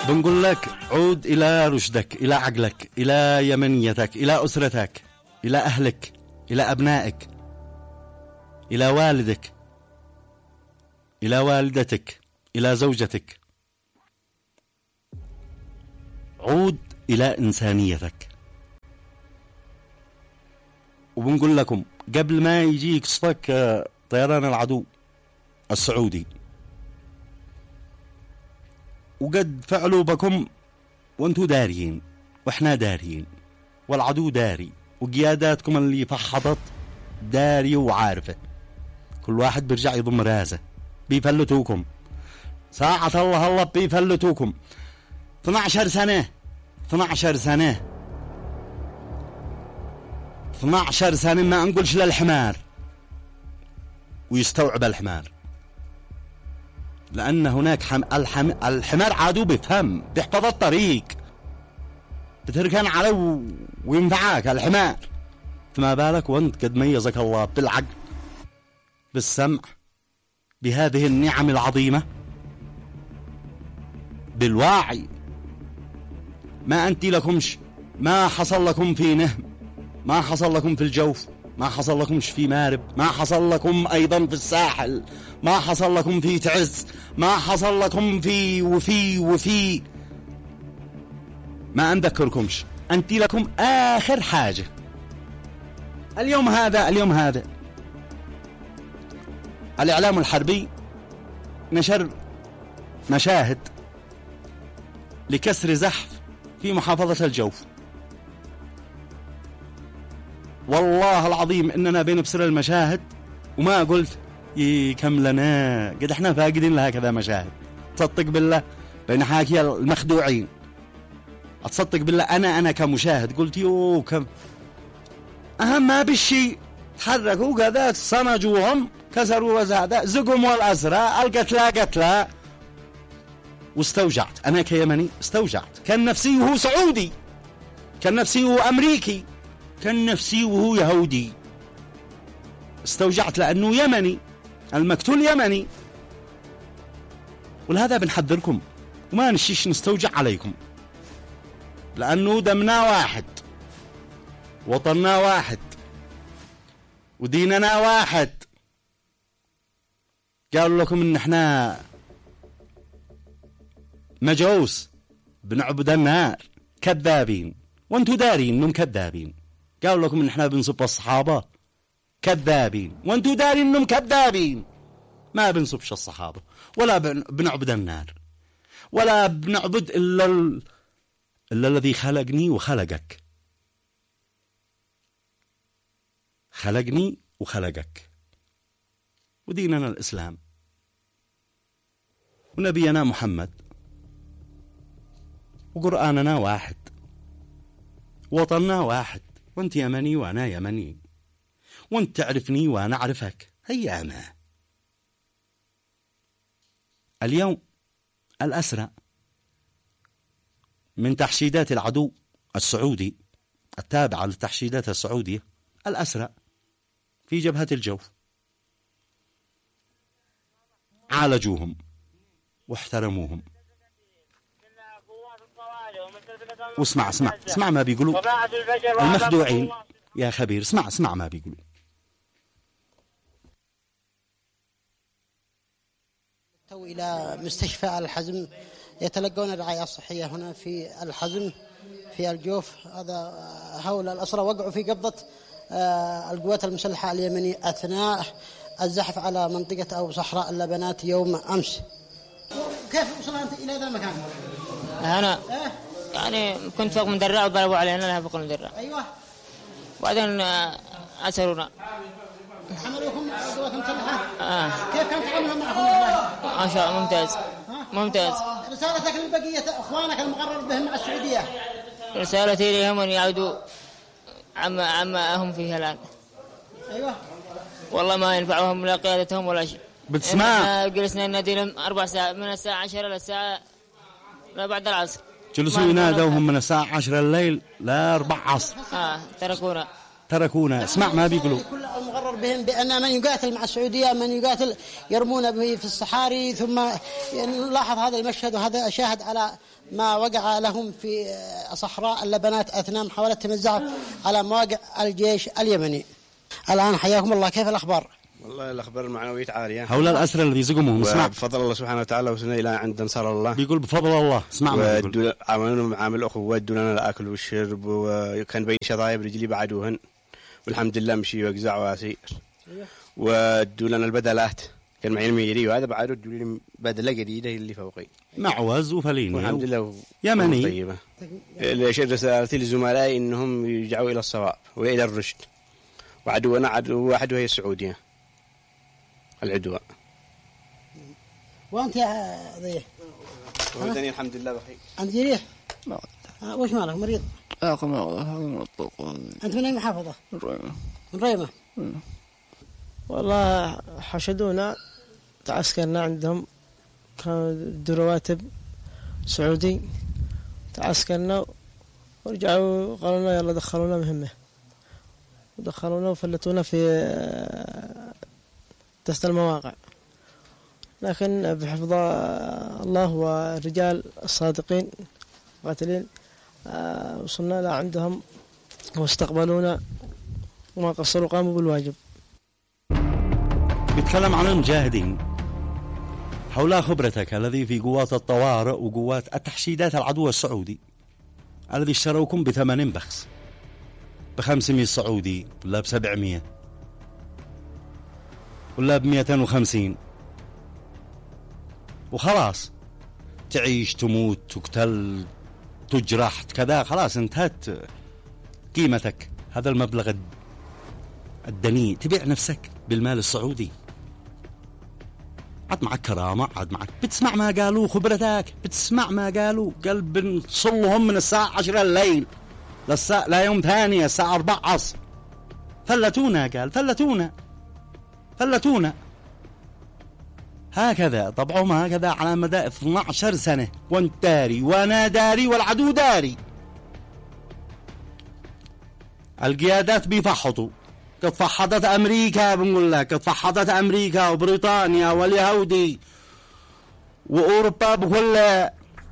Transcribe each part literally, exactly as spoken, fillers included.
بنقول لك عود إلى رشدك، إلى عقلك، إلى يمنيتك، إلى أسرتك، إلى أهلك، إلى أبنائك، إلى والدك، إلى والدتك، إلى زوجتك. عود إلى إنسانيتك. وبنقول لكم قبل ما يجيك صفك طيران العدو السعودي، وقد فعلوا بكم وانتوا داريين واحنا داريين والعدو داري، وقياداتكم اللي فحطت داري وعارفة. كل واحد بيرجع يضم راسه، بيفلتوكم ساعة الله الله بيفلتوكم. اثني عشر سنة اثني عشر سنة اثني عشر سنة ما نقولش للحمار ويستوعب الحمار، لأن هناك حم... الحم... الحمار عادو بيفهم، بيحفظ الطريق، بتركن عليه و... وينفعك الحمار. فما بالك وانت قد ميزك الله بالعقل، بالسمع، بهذه النعم العظيمة، بالوعي. ما أنت لكمش، ما حصل لكم في نهم، ما حصل لكم في الجوف، ما حصل لكمش في مارب، ما حصل لكم أيضا في الساحل، ما حصل لكم في تعز، ما حصل لكم في وفي وفي ما أنذكركمش. أنت لكم آخر حاجة. اليوم هذا اليوم هذا الإعلام الحربي نشر مشاهد لكسر زحف في محافظة الجوف. والله العظيم إننا بنبصر المشاهد وما قلت يكملنا، قد احنا فاقدين لها كذا مشاهد. تصدق بالله بين حاكي المخدوعين، أتصدق بالله أنا أنا كمشاهد قلت يو كم أهم ما بالشي تحركوا كذا، صمجوهم، كسروا وزادا، زقوا والأسرى، القتلى قتلى. واستوجعت أنا كيمني، استوجعت. كان نفسي وهو سعودي، كان نفسي وهو أمريكي، كان نفسي وهو يهودي. استوجعت لأنه يمني، المقتول يمني. ولهذا بنحذركم وما نشيش نستوجع عليكم، لأنه دمنا واحد، وطننا واحد، وديننا واحد. قالوا لكم إن احنا مجوس بنعبد النار، كذابين، وانتوا دارين انهم كذابين. قالوا لكم ان احنا بنصب الصحابة، كذابين، وانتوا دارين انهم كذابين. ما بنصبش الصحابة، ولا بنعبد النار، ولا بنعبد الا ال... الا الذي خلقني وخلقك. خلقني وخلقك، وديننا الإسلام، ونبينا محمد، وقرآننا واحد، وطننا واحد. وانت يمني وانا يمني، وانت تعرفني وانا اعرفك. هيا انا اليوم الأسرى من تحشيدات العدو السعودي التابعة للتحشيدات السعودية، الأسرى في جبهة الجوف، عالجوهم واحترموهم. واسمع اسمع اسمع ما بيقولوا المخدوعين يا خبير. اسمع اسمع ما بيقولوا. تو إلى مستشفى الحزم يتلقون الرعاية الصحية هنا في الحزم في الجوف. هذا هؤلاء الأسرى وقعوا في قبضة القوات المسلحة اليمنية أثناء الزحف على منطقة أو صحراء اللبنات يوم أمس. كيف وصلت أنت إلى هذا المكان؟ أنا يعني كنت فوق من درة وضربوا علينا لها فوق من درة. أيوة. وبعدين أسرونا. حملوكم قوات مسلحة. آه. كيف كان تعاملهم معكم؟ ما شاء الله ممتاز. ممتاز. رسالتك لبقية أخوانك المقرر بهم مع السعودية؟ رسالتي لهم أن يعودوا عما عما هم فيه الآن. أيوة. والله ما ينفعهم لا قيادتهم ولا شيء. بتسمع؟ جلسنا ننادي لهم أربع ساعات من الساعة عشرة للساعة لا بعد العصر. جلسوا ينادوهم من الساعة عشرة الليل لا أربع عصر. آه تركونا. تركونا. اسمع ما بيقولوا. كل المغرر بهم بأن من يقاتل مع السعودية من يقاتل يرمون به في الصحاري، ثم نلاحظ هذا المشهد، وهذا شاهد على ما وقع لهم في صحراء اللبنات أثناء محاولة تمزع على مواقع الجيش اليمني. الآن حياكم الله، كيف الأخبار؟ والله الأخبار المعنوية عالية. هؤلاء الأسرى الذي زقمهم اسمع. بفضل الله سبحانه وتعالى وصلنا إلى عند أنصار الله. بيقول بفضل الله. اسمع ما بيقول. عملنا معامل أخوة، ودوا لنا الأكل والشرب، وكان بين شظايب رجلي بعدوهن، والحمد لله مشي وقزع واسير. ودوا لنا البدلات، كان معي الميري وهذا بعد ودوا لي بدلة جديدة اللي فوقي. معوز وفليني. والحمد لله يمني. طيبة. رسالتي لزملائي إنهم يرجعوا إلى الصواب وإلى الرشد. وعدونا عدو واحد وهي السعودية. العدوى. وأنت يا ضيف؟ ودني الحمد لله بخير. أنت جريح؟ لا. وش مالك مريض؟ لا قمع. أنت من أي محافظة؟ من ريمة. من ريمة. والله حشدونا، تعسكرنا عندهم، كان رواتب سعودي، تعسكرنا ورجعوا قالوا لنا يلا دخلونا مهمة، ودخلونا وفلتونا في تست المواقع، لكن بحفظ الله والرجال الصادقين قاتلين وصلنا لعندهم واستقبلونا وما قصروا، قاموا بالواجب. بيتكلم عن المجاهدين حول خبرتك الذي في قوات الطوارئ وقوات التحشيدات العدو السعودي الذي اشتروكم بثمن بخس، بخمسمية سعودي ولا بسبعمية ولا بمئتين وخمسين، وخلاص تعيش تموت تقتل تجرح كذا، خلاص انتهت قيمتك. هذا المبلغ الدنيء تبيع نفسك بالمال السعودي. عاد معك كرامة، عاد معك بتسمع ما قالوا خبرتك، بتسمع ما قالوا قال بنصلهم من الساعة عشرة الليل للساعة لا يوم ثانية الساعة أربعة عصر. فلتونا، قال فلتونا فلتونا هكذا. طبعهم هكذا على مدى اثنتي عشرة سنة، وانت داري وانا داري والعدو داري. القيادات بيفحطوا، قد فحطت أمريكا، بنقول لك قد فحطت أمريكا وبريطانيا واليهودي وأوروبا بكل.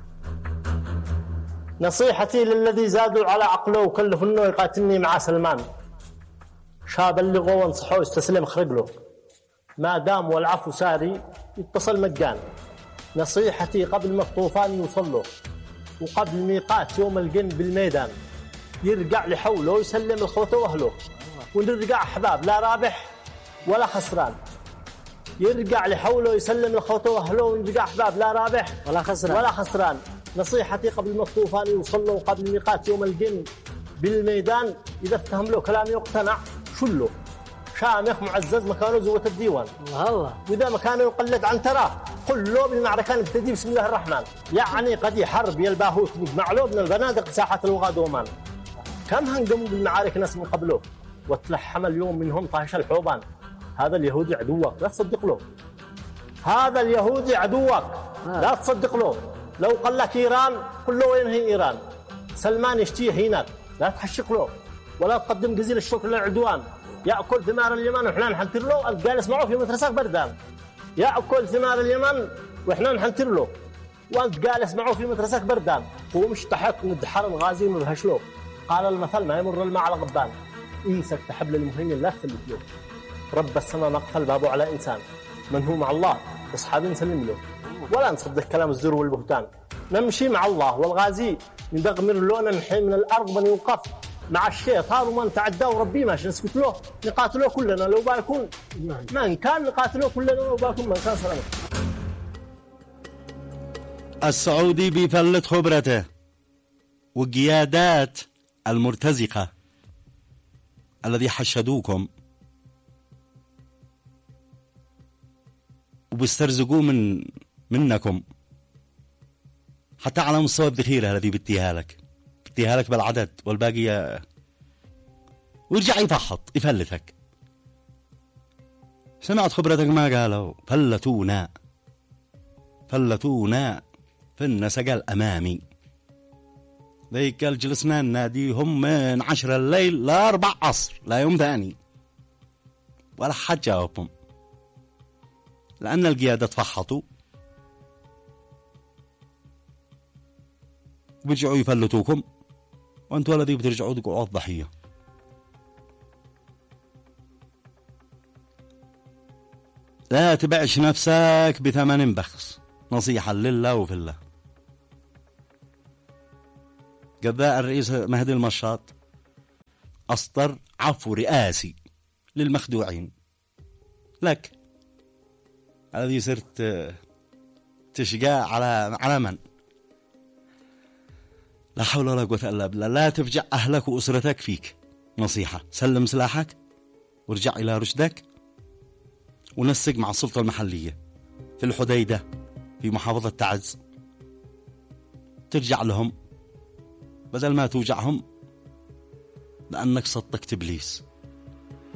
نصيحتي للذي زادوا على عقله وكلفوا انه يقاتلني مع سلمان، شاب بلغوا وانصحوا يستسلم خرقله، ما دام والعفو ساري يتصل مجان. نصيحتي قبل ما الطوفان يوصله وقبل ميقات يوم الجن بالميدان، يرجع لحوله ويسلم اخوته واهله، ونرجع احباب لا رابح ولا خسران. يرجع لحوله ويسلم اخوته واهله، ونرجع احباب لا رابح ولا خسران ولا خسران. نصيحتي قبل ما الطوفان يوصل له وقبل ميقات يوم الجن بالميدان، اذا افتهم له كلامي يقتنع شله، شامخ معزز مكانه زوة الديوان والله، واذا مكانه يقلد عن تراه قل له بالمعركه نبتدي بسم الله الرحمن. يعني قد حرب يلباهوت معلوب من البنادق ساحات الوغاد ومان، كم هنقموا بالمعارك ناس من قبله وتلحم اليوم منهم طاهش الحوبان. هذا اليهودي عدوك لا تصدق له، هذا اليهودي عدوك لا تصدق له. لو قال لك إيران قل له وين هي إيران؟ سلمان يشتيه هناك لا تحشق له ولا تقدم جزيل الشكر للعدوان. يأكل ثمار اليمن وإحنا نحنتر له، قال جالس معه في مترساك بردان. يأكل ثمار اليمن وإحنا نحنتر له، وأنت جالس معه في مترساك بردان. هو مش تحق ندحر الغازي وندهش له. قال المثل ما يمر الماء على غبان، إيسك تحبل المهيمن لا تثبت له. رب السماء نقفل بابه على إنسان، من هو مع الله أصحابي نسلم له، ولا نصدق كلام الزور والبهتان. نمشي مع الله والغازي ندغمر له، ننحي من الأرض من يوقف مع الشيطان ومن تعدى وربي ماشي نسكت له. نقاتله كلنا لو بالكون من كان، نقاتله كلنا لو بالكون من كان سلامه. السعودي بيفلت خبرته وقيادات المرتزقة الذي حشدوكم وبيسترزقوا من منكم، حتى على مستوى الذخيرة الذي بديها لك بديها لك بالعدد والباقية، ويرجع يفحط يفلتك. سمعت خبرتك ما قالوا فلتونا فلتونا في النسق الأمامي، ذيك جلسنا نناديهم من عشرة الليل لأربع عصر لا يوم ثاني، ولا حد جاوبهم، لأن القيادة تفحطوا بيرجعوا يفلتوكم، وأنتوا الذي بترجعوا تقعوا الضحية. لا تبعش نفسك بثمن بخس، نصيحة لله وفي الله. قضاء الرئيس مهدي المشاط أصدر عفو رئاسي للمخدوعين لك، الذي صرت تشقى على على من؟ لا حول ولا قوة إلا بالله. لا تفجع أهلك وأسرتك فيك. نصيحة، سلم سلاحك وارجع إلى رشدك، ونسق مع السلطة المحلية في الحديدة في محافظة تعز، ترجع لهم بدل ما توجعهم، لأنك صدقت إبليس.